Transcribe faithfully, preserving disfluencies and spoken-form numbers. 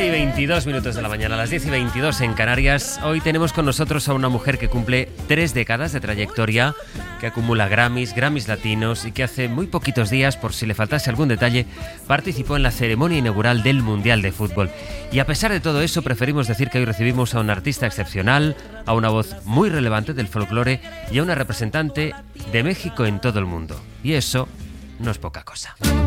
y veintidós minutos de la mañana, a las diez y veintidós en Canarias. Hoy tenemos con nosotros a una mujer que cumple tres décadas de trayectoria, que acumula Grammys, Grammys latinos y que hace muy poquitos días, por si le faltase algún detalle, participó en la ceremonia inaugural del Mundial de Fútbol. Y a pesar de todo eso, preferimos decir que hoy recibimos a una artista excepcional, a una voz muy relevante del folclore y a una representante de México en todo el mundo. Y eso no es poca cosa.